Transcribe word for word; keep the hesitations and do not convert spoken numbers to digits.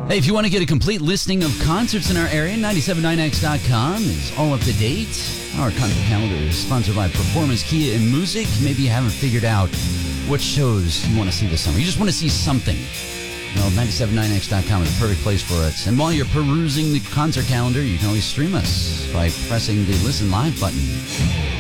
Hey, if you want to get a complete listing of concerts in our area, nine seven nine X dot com is all up to date. Our concert calendar is sponsored by Performance Kia and Music. Maybe you haven't figured out what shows you want to see this summer. You just want to see something. Well, nine seven nine X dot com is the perfect place for it. And while you're perusing the concert calendar, you can always stream us by pressing the Listen Live button.